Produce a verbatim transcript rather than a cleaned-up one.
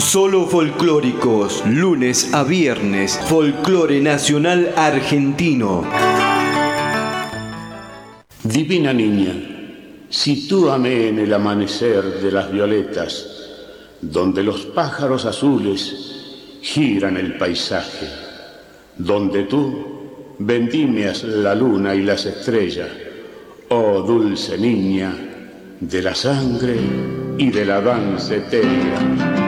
Solo folclóricos, lunes a viernes, folclore nacional argentino. Divina niña, sitúame en el amanecer de las violetas, donde los pájaros azules giran el paisaje, donde tú vendimias la luna y las estrellas, oh dulce niña, de la sangre y de la danza etérea.